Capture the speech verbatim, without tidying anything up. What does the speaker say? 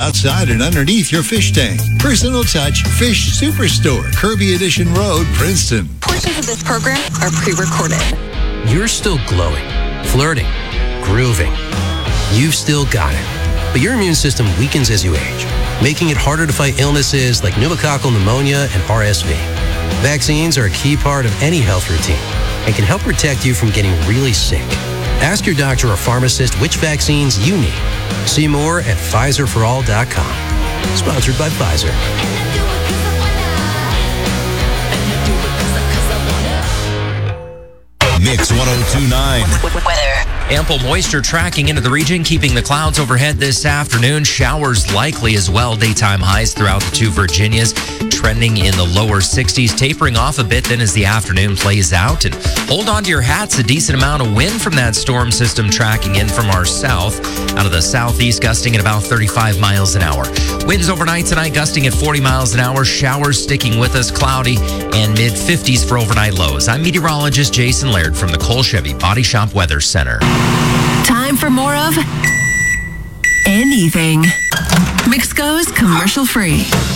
outside and underneath your fish tank. Personal Touch Fish Superstore, Kirby Edition Road, Princeton. Portions of this program are pre-recorded. You're still glowing, flirting, grooving. You've still got it. But your immune system weakens as you age, making it harder to fight illnesses like pneumococcal pneumonia and R S V. Vaccines are a key part of any health routine and can help protect you from getting really sick. Ask your doctor or pharmacist which vaccines you need. See more at Pfizer for all dot com. Sponsored by Pfizer. Mix one oh two point nine. Weather. Ample moisture tracking into the region, keeping the clouds overhead this afternoon. Showers likely as well. Daytime highs throughout the two Virginias, trending in the lower sixties, tapering off a bit then as the afternoon plays out. And hold on to your hats. A decent amount of wind from that storm system tracking in from our south. Out of the southeast, gusting at about thirty-five miles an hour. Winds overnight tonight gusting at forty miles an hour. Showers sticking with us, cloudy, and mid fifties for overnight lows. I'm meteorologist Jason Laird from the Cole Chevy Body Shop Weather Center. Time for more of anything. Mixco's commercial free.